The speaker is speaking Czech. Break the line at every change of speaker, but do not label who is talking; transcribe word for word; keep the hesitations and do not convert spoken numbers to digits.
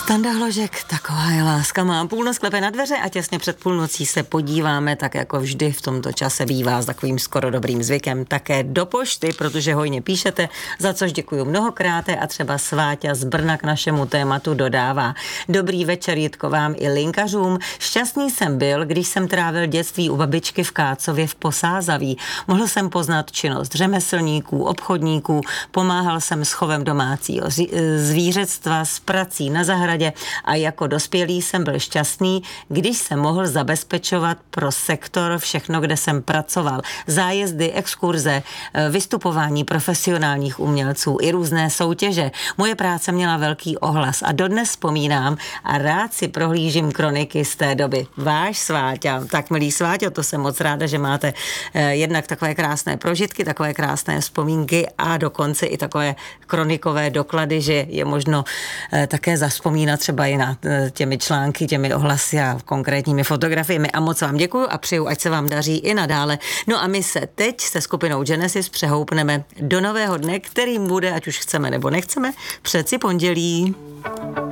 Standa Hložek, taková je láska. Mám půlnoc klepe na dveře a těsně před půlnocí se podíváme, tak jako vždy v tomto čase bývá s takovým skoro dobrým zvykem, také do pošty, protože hojně píšete, za což děkuju mnohokrát a třeba Sváťa z Brna k našemu tématu dodává. Dobrý večer, Jitko, vám i linkařům. Šťastný jsem byl, když jsem trávil dětství u babičky v Kácově v Posázaví. Mohl jsem poznat činnost řemeslníků, obchodníků, pomáhal jsem s chovem domácího zvířectva, s prací na zahradě a jako dospělý jsem byl šťastný, když jsem mohl zabezpečovat pro sektor všechno, kde jsem pracoval. Zájezdy, exkurze, vystupování profesionálních umělců i různé soutěže. Moje práce měla velký ohlas a dodnes vzpomínám a rád si prohlížím kroniky z té doby. Váš Sváťa. Tak, milý Sváťo, to jsem moc ráda, že máte eh, jednak takové krásné prožitky, takové krásné vzpomínky a dokonce i takové kronikové doklady, že je možno eh, také zavzpomínat třeba i na těmi články, těmi ohlasy a konkrétními fotografiemi. A moc vám děkuju a přeju, ať se vám daří i nadále. No a my se teď se skupinou Genesis přehoupneme do nového dne, kterým bude, ať už chceme nebo nechceme, přeci pondělí.